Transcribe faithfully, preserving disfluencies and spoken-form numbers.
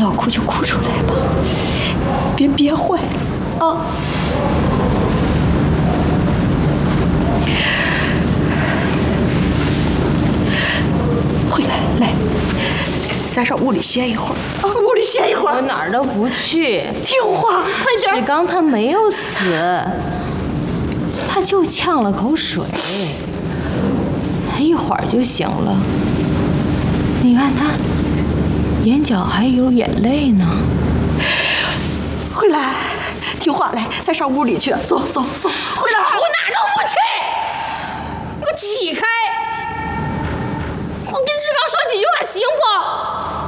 要哭就哭出来吧，别憋坏啊！回来，来，咱上屋里歇一会儿啊，屋里歇一会儿。 我哪儿都不去， 听话，快点。 史刚他没有死，他就呛了口水，一会儿就醒了。你看他眼角还有眼泪呢。 回来，听话，来，咱上屋里去，走走走，回来。 我哪儿都不去，给我起开！我跟志刚说几句话行不？